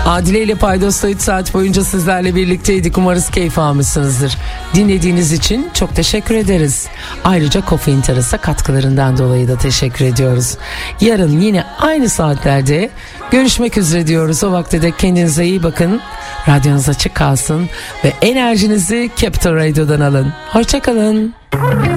Adile ile Paydos'ta 3 saat boyunca sizlerle birlikteydik. Umarız keyif almışsınızdır. Dinlediğiniz için çok teşekkür ederiz. Ayrıca Kofein Teras'a katkılarından dolayı da teşekkür ediyoruz. Yarın yine aynı saatlerde görüşmek üzere diyoruz. O vakte de kendinize iyi bakın. Radyonuz açık kalsın ve enerjinizi Capital Radio'dan alın. Hoşça kalın.